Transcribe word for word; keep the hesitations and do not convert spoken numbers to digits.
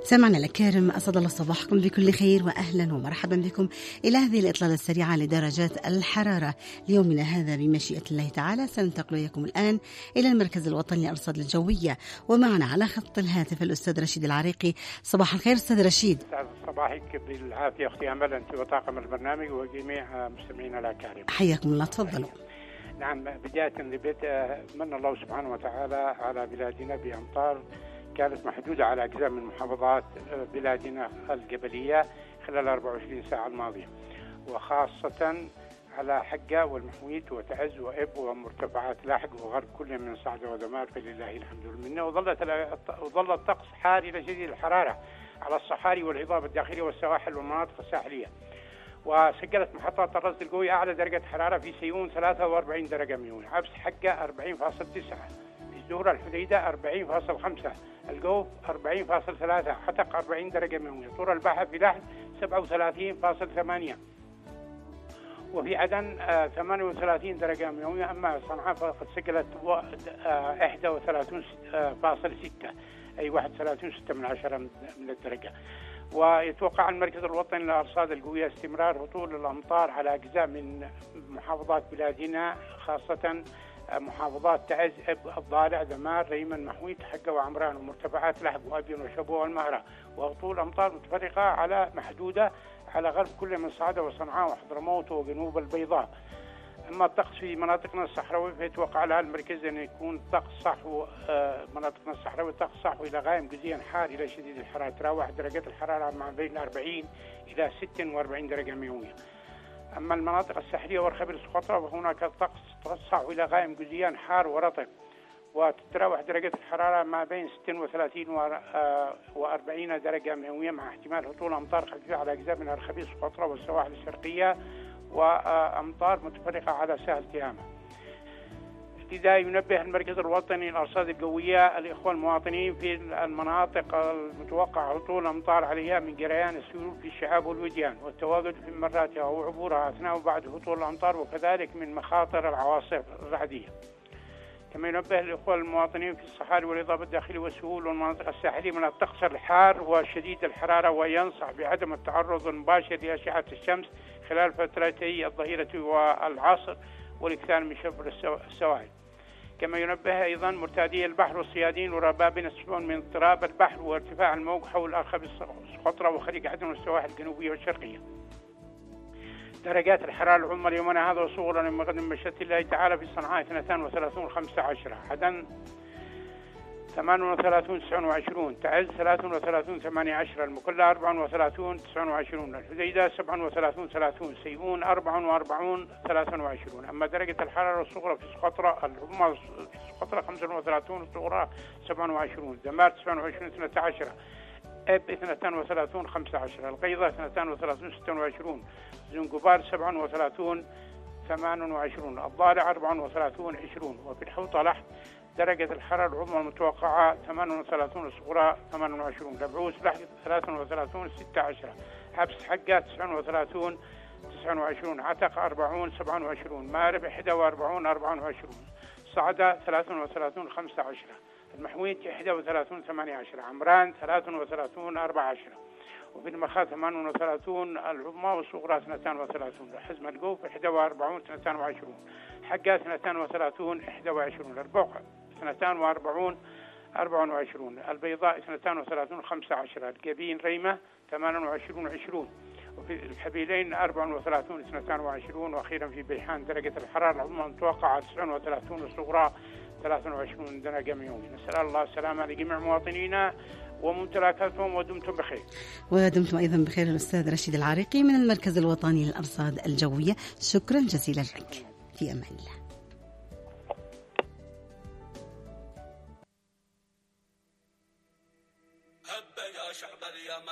سمعنا الكرام، أسعد الله صباحكم بكل خير وأهلا ومرحبا بكم إلى هذه الإطلالة السريعة لدرجات الحرارة ليومنا هذا بمشيئة الله تعالى. سننتقل إليكم الآن إلى المركز الوطني للأرصاد الجوية، ومعنا على خط الهاتف الأستاذ رشيد العريقي. صباح الخير أستاذ رشيد. صباحك بالعافية أختي أمل، أنت وطاقم البرنامج وجميع مستمعينا الأكارم، حياكم الله، تفضلوا. نعم، بداية لبيت من الله سبحانه وتعالى على بلادنا بأمطار كانت محدودة على أجزاء من محافظات بلادنا الجبلية خلال أربع وعشرين ساعة الماضية، وخاصة على حقة والمحميد وتعز وإب ومرتفعات لاحق وغرب كل من صعدة ودمار، فلله الحمد والمنة. وظلت وظل الطقس حار إلى شديد الحرارة على الصحاري والهضاب الداخلية والسواحل والمناطق الساحلية، وسجلت محطات الرصد القوي أعلى درجة حرارة في سيئون ثلاثة وأربعين درجة مئوية، عبس حقة أربعين فاصلة تسعة، في الزهرة الحديدة أربعين فاصلة خمسة، الجوف أربعين فاصلة ثلاثة، حتق أربعين درجة مئوية، طور البحر في لحد سبعة وثلاثين فاصلة ثمانية، وفي عدن آه ثمانية وثلاثين درجة مئوية. أما صنعاء فقد سجلت آه واحد وثلاثين فاصلة ستة، أي واحد وثلاثين فاصلة ستة من عشرة من الدرجة. ويتوقع المركز الوطني للأرصاد الجوية استمرار هطول الأمطار على أجزاء من محافظات بلادنا، خاصة محافظات تعز، الضالع، دمار، ريمن، محويت، حقة وعمران، ومرتفعات لحق وأبين وشبوة والمهرة، وهطول أمطار متفرقة على محدودة على غرب كل من صعدة وصنعاء وحضرموت وجنوب البيضاء. أما الطقس في مناطقنا الصحراوية فيتوقع لها المركز أن يكون طقس صحو مناطقنا الصحراوية طقس صحو إلى غائم جزئيا حار إلى شديد الحرارة، تراوح درجات الحرارة ما بين أربعين إلى ستة وأربعين درجة مئوية. أما المناطق الساحلية والخبر السقطرى فهناك طقس صحو إلى غائم جزئيا حار ورطب، وتتراوح درجة الحرارة ما بين ستة وثلاثين وأربعين درجة مئوية، مع احتمال هطول أمطار خفيفة على أجزاء من الخبيث السقطرى والسواحل الشرقية، وأمطار متفرقة على ساحل تيامة. لذا ينبه المركز الوطني للأرصاد الجوية الإخوة المواطنين في المناطق المتوقع هطول أمطار عليها من جريان السيول في الشعاب والوديان والتواجد في مراتها وعبورها أثناء وبعد هطول الأمطار، وكذلك من مخاطر العواصف الرعدية. كما ينبه الإخوة المواطنين في الصحاري والهضاب الداخلي والسهول والمناطق الساحلية من الطقس الحار وشديد الحرارة، وينصح بعدم التعرض المباشر لأشعة الشمس خلال فترتي الظهيرة والعصر والإكثار من شرب السوائل. كما ينبه أيضا مرتادي البحر والصيادين وربابين السفن من اضطراب البحر وارتفاع الموج حول الخبيث السقطرى وخليج عدن والسواحل الجنوبية والشرقية. درجات الحرارة العظمى اليومنا هذا وصغرا من غد مشيئة الله تعالى في صنعاء اثنين وثلاثين خمسة عشر، عدن ثمانية وثلاثين تسعة وعشرين، تعز ثلاثة وثلاثين ثمانية عشر، المكلا أربعة وثلاثين تسعة وعشرين، الحديدة سبعة وثلاثين ثلاثين، سيئون أربعة وأربعين ثلاثة وعشرين. أما درجة الحرارة الصغرى في سقطرى العظمى في سقطرى خمسة وثلاثين، الصغرى سبعة وعشرين، دمار تسعة وعشرين اثنين عشر، أب اثنين وثلاثين خمسة عشر، القيضة اثنين وثلاثين ستة وعشرين، زنقبار سبعة وثلاثين ثمانية وعشرين، الضالع أربعة وثلاثين عشرين. وفي الحوطة لحد درجة الحرارة العظمى المتوقعة ثمانية وثلاثين، الصغرى ثمانية وعشرين، لبعوس لحد ثلاثة وثلاثين ستة عشر، حبس حقة تسعة وثلاثين تسعة وعشرين، عتق أربعين سبعة وعشرين، مارب واحد وأربعين أربعة وعشرين، صعدة ثلاثة وثلاثين خمسة عشر، المحويت واحد وثلاثين ثمانية عشر، عمران ثلاثة وثلاثين أربعة عشر، وفي المخا ثمانية وثلاثين العظمى والصغرى اثنين وثلاثين، حزم الجوف واحد وأربعين اثنين وعشرين، حقة اثنين وثلاثين واحد وعشرين، البقع اثنين وأربعين أربعة وعشرين، البيضاء اثنين وثلاثين خمسة عشر، الجبين ريمة ثمانية وعشرين عشرين، وفي الحبيلين أربعة وثلاثين اثنين وعشرين، وأخيرا في بيحان درجة الحرارة العظمى المتوقعة تسعة وثلاثين، الصغرى ثلاثة وعشرين درجة مئوية. نسأل الله السلامة لجميع مواطنينا وممتلكاتهم، ودمتم بخير. ودمتم أيضا بخير. الأستاذ رشيد العريقي من المركز الوطني للأرصاد الجوية، شكرا جزيلا لك، في أمان الله.